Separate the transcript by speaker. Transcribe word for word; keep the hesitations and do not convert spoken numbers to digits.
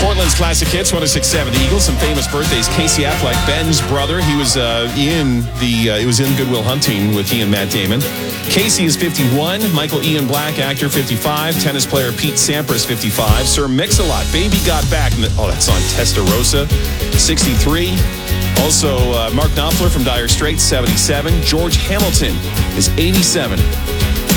Speaker 1: Portland's Classic Hits, one oh six point seven. The Eagles, some famous birthdays. Casey Affleck, Ben's brother. He was uh, in the, uh, it was in Good Will Hunting with he and Matt Damon. Casey is fifty-one. Michael Ian Black, actor, fifty-five. Tennis player Pete Sampras, fifty-five. Sir Mix-a-Lot, Baby Got Back. Oh, that song, Testarossa, sixty-three. Also, uh, Mark Knopfler from Dire Straits, seventy-seven. George Hamilton is eighty-seven.